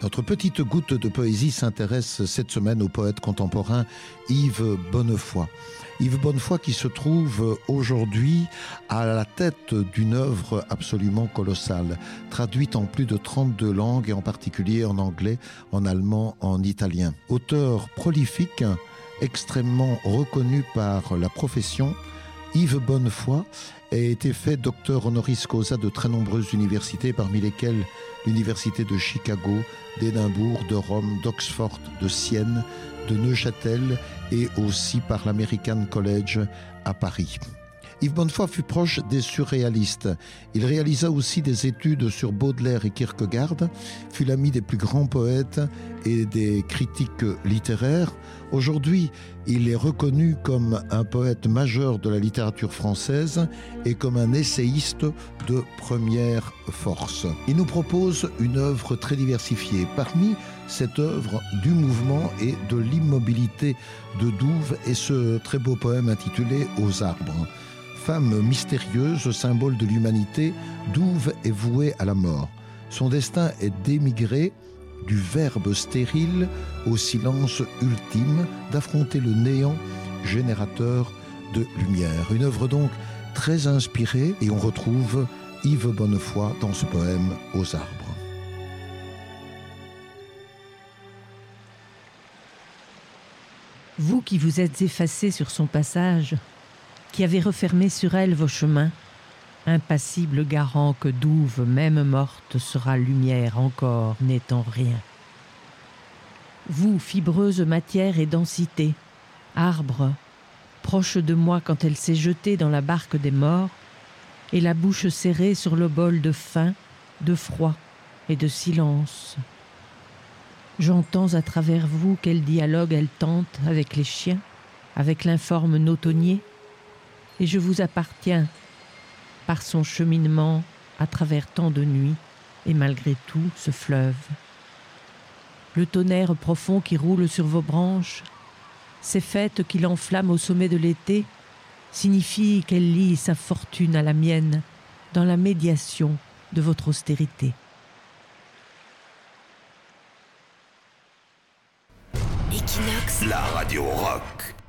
Notre petite goutte de poésie s'intéresse cette semaine au poète contemporain Yves Bonnefoy. Yves Bonnefoy qui se trouve aujourd'hui à la tête d'une œuvre absolument colossale, traduite en plus de 32 langues et en particulier en anglais, en allemand, en italien. Auteur prolifique, extrêmement reconnu par la profession, Yves Bonnefoy a été fait docteur honoris causa de très nombreuses universités, parmi lesquelles l'université de Chicago, d'Édimbourg, de Rome, d'Oxford, de Sienne, de Neuchâtel et aussi par l'American College à Paris. Yves Bonnefoy fut proche des surréalistes. Il réalisa aussi des études sur Baudelaire et Kierkegaard, fut l'ami des plus grands poètes et des critiques littéraires. Aujourd'hui, il est reconnu comme un poète majeur de la littérature française et comme un essayiste de première force. Il nous propose une œuvre très diversifiée. Parmi cette œuvre du mouvement et de l'immobilité de Douve est ce très beau poème intitulé « Aux arbres ». Femme mystérieuse, symbole de l'humanité, Douve est vouée à la mort. Son destin est d'émigrer du verbe stérile au silence ultime, d'affronter le néant générateur de lumière. Une œuvre donc très inspirée et on retrouve Yves Bonnefoy dans ce poème « Aux arbres ». Vous qui vous êtes effacé sur son passage, qui avez refermé sur elle vos chemins, impassible garant que Douve, même morte, sera lumière encore, n'étant rien. Vous, fibreuse matière et densité, arbre, proche de moi quand elle s'est jetée dans la barque des morts, et la bouche serrée sur le bol de faim, de froid et de silence. J'entends à travers vous quel dialogue elle tente avec les chiens, avec l'informe nautonnier, et je vous appartiens par son cheminement à travers tant de nuits et malgré tout ce fleuve. Le tonnerre profond qui roule sur vos branches, ces fêtes qui l'enflamment au sommet de l'été, signifient qu'elle lie sa fortune à la mienne dans la médiation de votre austérité. Equinox, la radio rock.